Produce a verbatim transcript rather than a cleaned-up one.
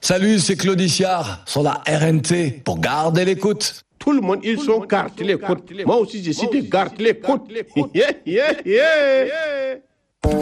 Salut, c'est Claude Iciard, sur la R N T, pour garder l'écoute. Tout le monde, ils sont garde l'écoute. Moi aussi, je suis de garde l'écoute. Yeah, yeah, yeah.